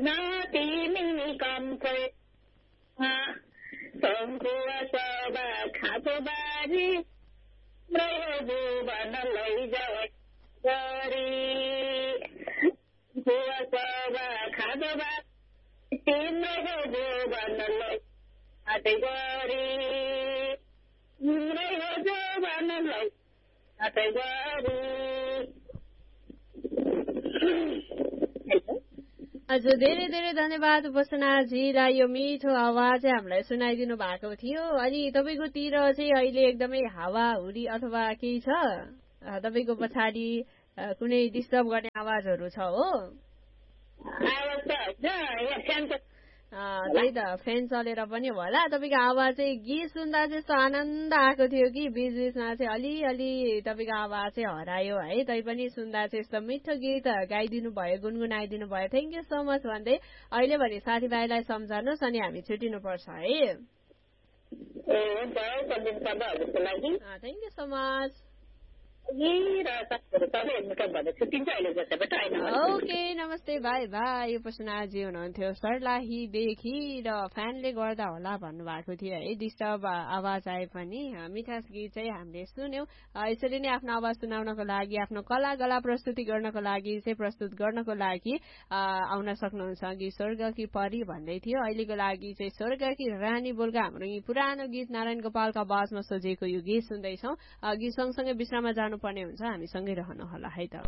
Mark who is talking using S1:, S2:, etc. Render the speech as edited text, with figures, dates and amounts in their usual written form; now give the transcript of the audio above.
S1: तिमी कम्फे शङ्कुवा सभा खाको बारी जुवन लैजाऊ गरी जुवा सभा खाको बारी तिम्रो जुवन लैजाऊ गरी जुवन लैजाऊ गरी।
S2: हजुर धेरै धेरै धन्यवाद उपासनाजीलाई यो मिठो आवाज चाहिँ हामीलाई सुनाइदिनु भएको थियो। अनि तपाईँकोतिर चाहिँ अहिले एकदमै हावाहुरी अथवा केही छ तपाईँको पछाडि कुनै डिस्टर्ब गर्ने आवाजहरू छ हो? त्यही त फ्यान चलेर पनि होला। तपाईँको आवाज चाहिँ गीत सुन्दा चाहिँ यस्तो आनन्द आएको थियो कि बीच बीचमा चाहिँ अलिअलि तपाईँको आवाज चाहिँ हरायो है। तैपनि सुन्दा चाहिँ यस्तो मिठो गीत गाइदिनु भयो, गुनगुनाइदिनु भयो। थ्याङ्क यू सो मच भन्दै अहिले भने साथीभाइलाई सम्झानुहोस् अनि हामी छुट्टिनुपर्छ है। Thank you so much. Okay नमस्ते बाई बाई। उपासनाजी हुनुहुन्थ्यो सर्लाहीदेखि र फ्यानले गर्दा होला भन्नुभएको थियो है, डिस्टर्ब आवाज आए पनि मिठास गीत चाहिँ हामीले सुन्यौं। यसरी नै आफ्नो आवाज सुनाउनको लागि, आफ्नो कला प्रस्तुति गर्नको लागि चाहिँ प्रस्तुत गर्नको लागि आउन सक्नुहुन्छ अघि स्वर्गकी परी भन्दै थियो। अहिलेको लागि चाहिँ स्वर्गकी रानी बोलका हाम्रो यी पुरानो गीत नारायण गोपालका आवाजमा सजिएको यो गीत सुन्दैछौँ। गीत सँगसँगै विश्राममा जानुपर्ने हुन्छ, हामी सँगै रहनुहोला है त।